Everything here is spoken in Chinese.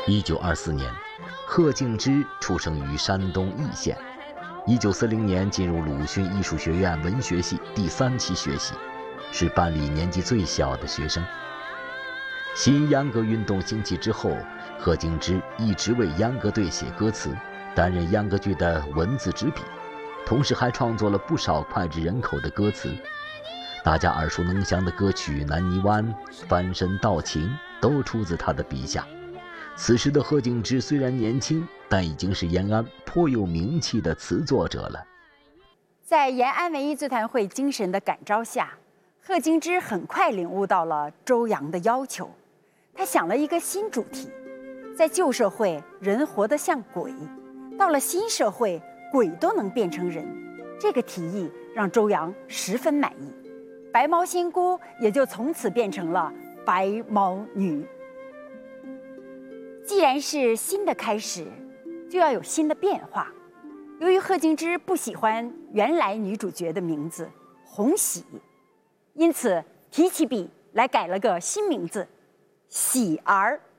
1924年，贺敬之出生于山东易县。1940年进入鲁迅艺术学院文学系第3期学习，是班里年纪最小的学生。新秧歌运动兴起之后，贺敬之一直为秧歌队写歌词，担任秧歌剧的文字执笔，同时还创作了不少脍炙人口的歌词。大家耳熟能详的歌曲《南泥湾》《翻身道情》都出自他的笔下。此时的贺敬之虽然年轻，但已经是延安颇有名气的词作者了。 在延安文艺座谈会精神的感召下，贺敬之很快领悟到了周扬的要求。他想了一个新主题，在旧社会人活得像鬼，到了新社会鬼都能变成人。这个提议让周扬十分满意，白毛仙姑也就从此变成了白毛女。既然是新的开始，就要有新的变化。由于贺敬之不喜欢原来女主角的名字红喜，因此提起笔来改了个新名字喜儿。